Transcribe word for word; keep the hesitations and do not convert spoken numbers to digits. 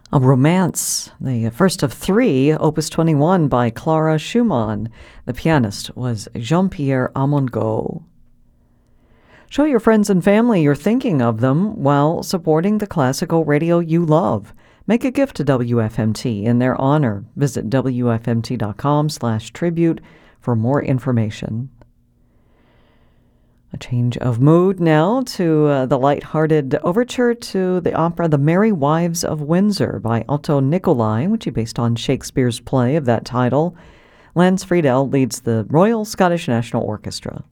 A Romance, the first of three, Opus twenty-one by Clara Schumann. The pianist was Jean-Pierre Amongo. Show your friends and family you're thinking of them while supporting the classical radio you love. Make a gift to W F M T in their honor. Visit W F M T dot com slash tribute for more information. A change of mood now to uh, the light-hearted overture to the opera The Merry Wives of Windsor by Otto Nicolai, which is based on Shakespeare's play of that title. Lance Friedel leads the Royal Scottish National Orchestra.